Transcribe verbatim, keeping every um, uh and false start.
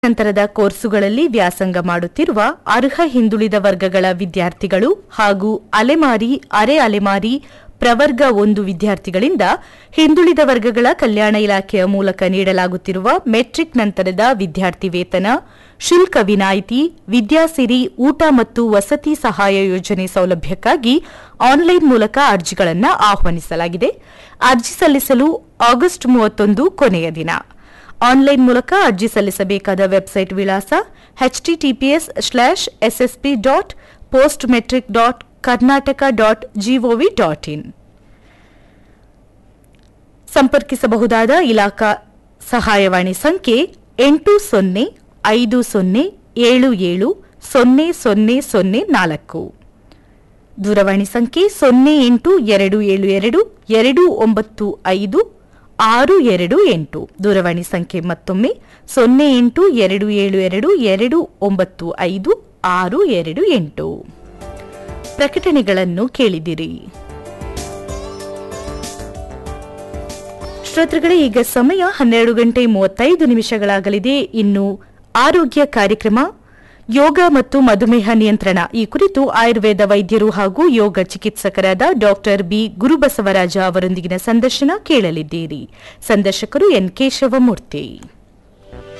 ನಂತರದ ಕೋರ್ಸುಗಳಲ್ಲಿ ವ್ಯಾಸಂಗ ಮಾಡುತ್ತಿರುವ ಅರ್ಹ ಹಿಂದುಳಿದ ವರ್ಗಗಳ ವಿದ್ಯಾರ್ಥಿಗಳು ಹಾಗೂ ಅಲೆಮಾರಿ ಅರೆ ಅಲೆಮಾರಿ ಪ್ರವರ್ಗ ಒಂದು ವಿದ್ಯಾರ್ಥಿಗಳಿಂದ ಹಿಂದುಳಿದ ವರ್ಗಗಳ ಕಲ್ಯಾಣ ಇಲಾಖೆಯ ಮೂಲಕ ನೀಡಲಾಗುತ್ತಿರುವ ಮೆಟ್ರಿಕ್ ನಂತರದ ವಿದ್ಯಾರ್ಥಿ ವೇತನ ಶುಲ್ಕ ವಿನಾಯಿತಿ ವಿದ್ಯಾಸಿರಿ ಊಟ ಮತ್ತು ವಸತಿ ಸಹಾಯ ಯೋಜನೆ ಸೌಲಭ್ಯಕ್ಕಾಗಿ ಆನ್ಲೈನ್ ಮೂಲಕ ಅರ್ಜಿಗಳನ್ನು ಆಹ್ವಾನಿಸಲಾಗಿದೆ. ಅರ್ಜಿ ಸಲ್ಲಿಸಲು ಆಗಸ್ಟ್ ಮೂವತ್ತೊಂದು ಕೊನೆಯ ದಿನ. ಆನ್ಲೈನ್ ಮೂಲಕ ಅರ್ಜಿ ಸಲ್ಲಿಸಬೇಕಾದ ವೆಬ್ಸೈಟ್ ವಿಳಾಸ HTTPS slash SSP dot post matric dot Karnataka dot gov dot in. ಸಂಪರ್ಕಿಸಬಹುದಾದ ಇಲಾಖಾ ಸಹಾಯವಾಣಿ ಸಂಖ್ಯೆ ಎಂಟು ಸೊನ್ನೆ ಐದು ಸೊನ್ನೆ ಏಳು ಏಳು ಸೊನ್ನೆ ಸೊನ್ನೆ ಸೊನ್ನೆ ನಾಲ್ಕು. ದೂರವಾಣಿ ಸಂಖ್ಯೆ ಸೊನ್ನೆ ಎಂಟು ಎರಡು ಏಳು ಎರಡು ಎರಡು ಒಂಬತ್ತು ಐದು ಆರು ಎರಡು ಎಂಟು. ದೂರವಾಣಿ ಸಂಖ್ಯೆ ಮತ್ತೊಮ್ಮೆ ಸೊನ್ನೆ ಎಂಟು ಎರಡು ಏಳು ಎರಡು ಎರಡು ಒಂಬತ್ತು ಐದು ಆರು ಎರಡು ಎಂಟು. ಪ್ರಕಟಣೆಗಳನ್ನು ಕೇಳಿದಿರಿ. ಶ್ರೋತೃಗಳೇ, ಈಗ ಸಮಯ ಹನ್ನೆರಡು ಗಂಟೆ ಮೂವತ್ತೈದು ನಿಮಿಷಗಳಾಗಲಿದೆ. ಇನ್ನು ಆರೋಗ್ಯ ಕಾರ್ಯಕ್ರಮ ಯೋಗ ಮತ್ತು ಮಧುಮೇಹ ನಿಯಂತ್ರಣ ಈ ಕುರಿತು ಆಯುರ್ವೇದ ವೈದ್ಯರು ಹಾಗೂ ಯೋಗ ಚಿಕಿತ್ಸಕರಾದ ಡಾಕ್ಟರ್ ಬಿ ಗುರುಬಸವರಾಜ ಅವರೊಂದಿಗಿನ ಸಂದರ್ಶನ ಕೇಳಲಿದ್ದೀರಿ. ಸಂದರ್ಶಕರು ಎನ್ ಕೇಶವಮೂರ್ತಿ.